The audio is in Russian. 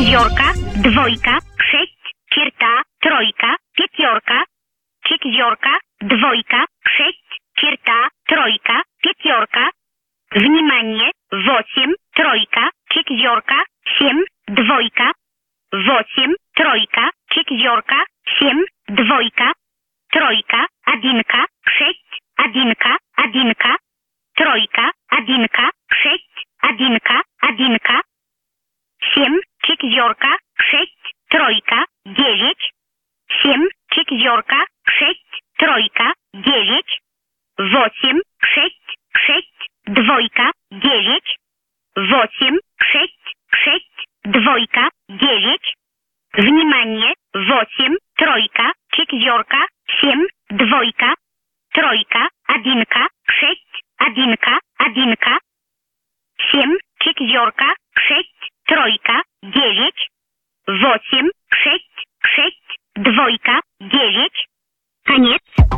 четверка, двойка, шесть, черта, тройка, пятерка, четверка, двойка, шесть, черта, тройка, пятерка. Внимание! 8, тройка, четверка, 7, двойка. 8, тройка, четверка, 7, двойка. Тройка, одинка, 6, одинка, одинка. Тройка, одинка, 6, одинка, одинка. 7, четверка, 6, тройка, 9. 7, четверка, 6, тройка, 9. 8, 6, 6, двойка, 9. 8, 6, 6, двойка, 9. Внимание! 8, тройка, четверка, 7, двойка. Тройка, одинка, 6, одинка, одинка. 7, четверка, 6, тройка, 9. 8, 6, 6, двойка, 9. Конец.